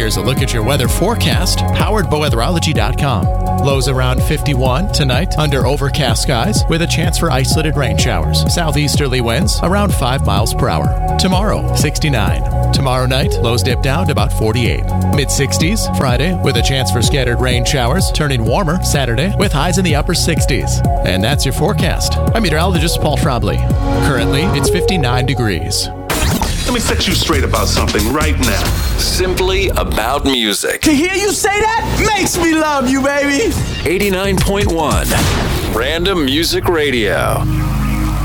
Here's a look at your weather forecast, powered by weatherology.com. Lows around 51 tonight under overcast skies with a chance for isolated rain showers. Southeasterly winds around 5 miles per hour. Tomorrow, 69. Tomorrow night, lows dip down to about 48. Mid-60s Friday with a chance for scattered rain showers, turning warmer Saturday with highs in the upper 60s. And that's your forecast. I'm meteorologist Paul Trombley. Currently, it's 59 degrees. Let me set you straight about something right now. Simply about music. To hear you say that makes me love you, baby. 89.1 Random Music Radio.